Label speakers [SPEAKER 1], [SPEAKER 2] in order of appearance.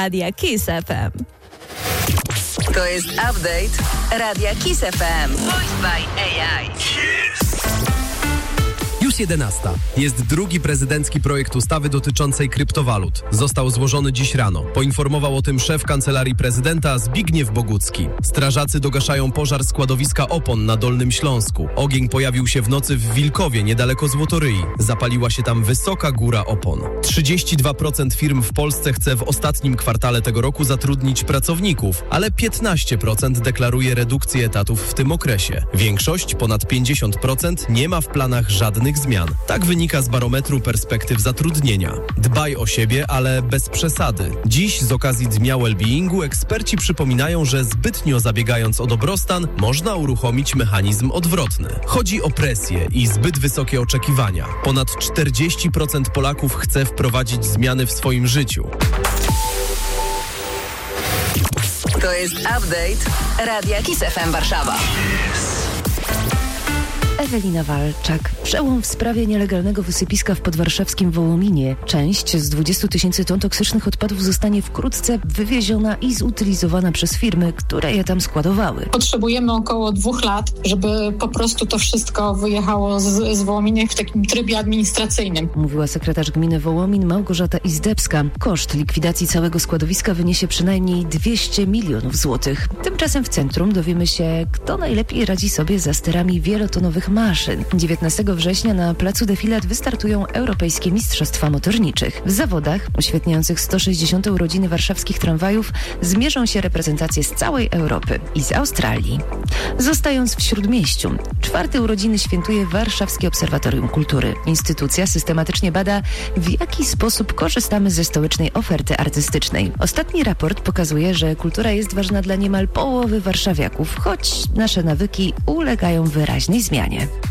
[SPEAKER 1] Radia Kiss FM.
[SPEAKER 2] To jest update Radia Kiss FM. Voiced by AI.
[SPEAKER 3] Już 11. Jest drugi prezydencki projekt ustawy dotyczącej kryptowalut. Został złożony dziś rano. Poinformował o tym szef Kancelarii Prezydenta Zbigniew Bogucki. Strażacy dogaszają pożar składowiska opon na Dolnym Śląsku. Ogień pojawił się w nocy w Wilkowie, niedaleko Złotoryi. Zapaliła się tam wysoka góra opon. 32% firm w Polsce chce w ostatnim kwartale tego roku zatrudnić pracowników, ale 15% deklaruje redukcję etatów w tym okresie. Większość, ponad 50%, nie ma w planach żadnych zmian. Tak wynika z barometru perspektyw zatrudnienia. Dbaj o siebie, ale bez przesady. Dziś z okazji Dnia Wellbeingu eksperci przypominają, że zbytnio zabiegając o dobrostan, można uruchomić mechanizm odwrotny. Chodzi o presję i zbyt wysokie oczekiwania. Ponad 40% Polaków chce wprowadzić zmiany w swoim życiu.
[SPEAKER 2] To jest update Radia Kiss FM Warszawa.
[SPEAKER 4] Ewelina Walczak. Przełom w sprawie nielegalnego wysypiska w podwarszawskim Wołominie. Część z 20 000 ton toksycznych odpadów zostanie wkrótce wywieziona i zutylizowana przez firmy, które je tam składowały.
[SPEAKER 5] Potrzebujemy około 2 lat, żeby po prostu to wszystko wyjechało z Wołomina w takim trybie administracyjnym.
[SPEAKER 4] Mówiła sekretarz gminy Wołomin Małgorzata Izdebska. Koszt likwidacji całego składowiska wyniesie przynajmniej 200 milionów złotych. Tymczasem w centrum dowiemy się, kto najlepiej radzi sobie za sterami wielotonowych maszyn. 19 września na placu Defilat wystartują Europejskie Mistrzostwa Motorniczych. W zawodach uświetniających 160. urodziny warszawskich tramwajów zmierzą się reprezentacje z całej Europy i z Australii. Zostając w Śródmieściu, 4. urodziny świętuje Warszawskie Obserwatorium Kultury. Instytucja systematycznie bada, w jaki sposób korzystamy ze stołecznej oferty artystycznej. Ostatni raport pokazuje, że kultura jest ważna dla niemal połowy warszawiaków, choć nasze nawyki ulegają wyraźnej zmianie.